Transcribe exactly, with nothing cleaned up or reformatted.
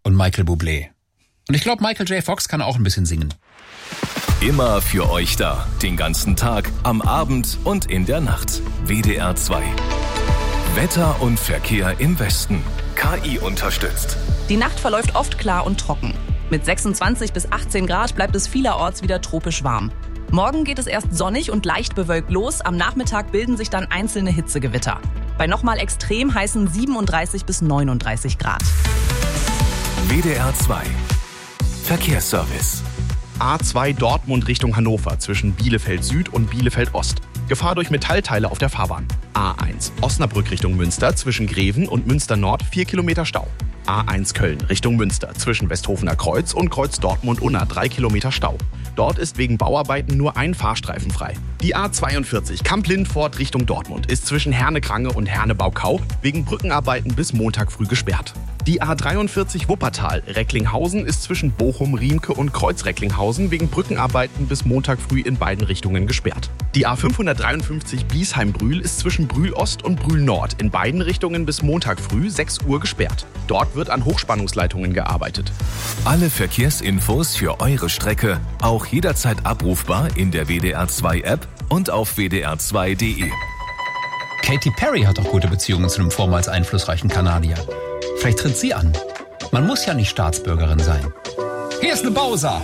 und Michael Bublé. Und ich glaube, Michael J. Fox kann auch ein bisschen singen. Immer für euch da. Den ganzen Tag, am Abend und in der Nacht. W D R zwei. Wetter und Verkehr im Westen. K I unterstützt. Die Nacht verläuft oft klar und trocken. Mit sechsundzwanzig bis achtzehn Grad bleibt es vielerorts wieder tropisch warm. Morgen geht es erst sonnig und leicht bewölkt los. Am Nachmittag bilden sich dann einzelne Hitzegewitter. Bei nochmal extrem heißen siebenunddreißig bis neununddreißig Grad. W D R zwei. Verkehrsservice. A zwei Dortmund Richtung Hannover zwischen Bielefeld Süd und Bielefeld Ost. Gefahr durch Metallteile auf der Fahrbahn. A eins Osnabrück Richtung Münster zwischen Greven und Münster Nord vier Kilometer Stau. A eins Köln Richtung Münster zwischen Westhofener Kreuz und Kreuz Dortmund-Unna drei Kilometer Stau. Dort ist wegen Bauarbeiten nur ein Fahrstreifen frei. Die A zweiundvierzig Kamp-Lindfort Richtung Dortmund ist zwischen Herne-Krange und Herne-Baukau wegen Brückenarbeiten bis Montag früh gesperrt. Die A dreiundvierzig Wuppertal Recklinghausen ist zwischen Bochum, Riemke und Kreuz-Recklinghausen wegen Brückenarbeiten bis Montag früh in beiden Richtungen gesperrt. Die A fünfhundertdreiundfünfzig Biesheim-Brühl ist zwischen Brühl Ost und Brühl Nord in beiden Richtungen bis Montag früh sechs Uhr gesperrt. Dort wird an Hochspannungsleitungen gearbeitet. Alle Verkehrsinfos für eure Strecke auch jederzeit abrufbar in der W D R zwei App und auf w d r zwei punkt d e. Katy Perry hat auch gute Beziehungen zu einem vormals einflussreichen Kanadier. Vielleicht tritt sie an. Man muss ja nicht Staatsbürgerin sein. Hier ist eine Bowser.